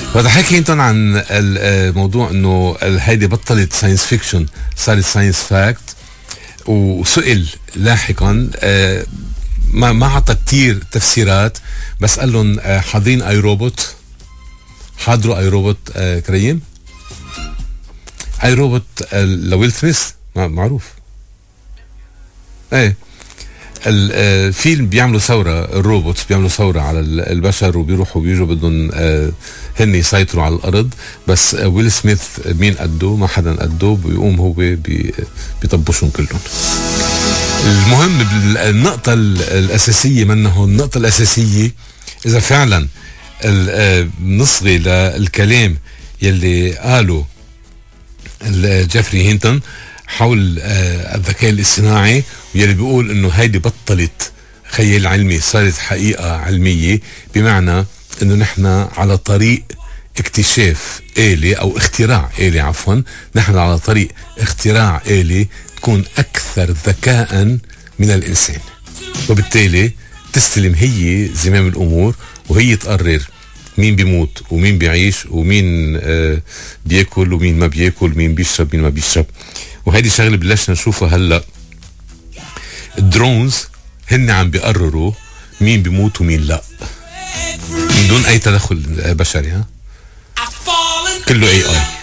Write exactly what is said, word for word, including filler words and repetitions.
وهذا حكي انتم عن الموضوع انه هيدي بطلت ساينس فيكشن، صارت ساينس فاكت. وسئل لاحقا ما ما عطى كتير تفسيرات، بس قال لهم حاضرين اي روبوت؟ حاضروا اي روبوت كريم؟ اي روبوت لويل سميث معروف. ايه الفيلم بيعملوا ثورة، الروبوتس بيعملوا ثورة على البشر وبيروحوا بيجوا بدهم هن يسيطروا على الأرض، بس ويل سميث مين قده؟ ما حدا قده، بيقوم هو بي بيطبشهم كلهم. المهم النقطة الأساسية منه، النقطة الأساسية إذا فعلا نصغي للكلام يلي قاله جيفري هينتون حول الذكاء الاصطناعي، ويلي بيقول انه هيدي بطلت خيال علمي، صارت حقيقة علمية، بمعنى انه نحن على طريق اكتشاف آلة او اختراع آلة، عفوا نحن على طريق اختراع آلة تكون اكثر ذكاء من الانسان، وبالتالي تستلم هي زمام الامور، وهي تقرر مين بيموت ومين بيعيش ومين آه بياكل ومين ما بياكل، مين بيشرب مين ما بيشرب. وهيدي شغله بلشنا نشوفها هلا، الدرونز هن عم بيقرروا مين بيموت ومين لا، من دون اي تدخل بشري. ها كله اي اي.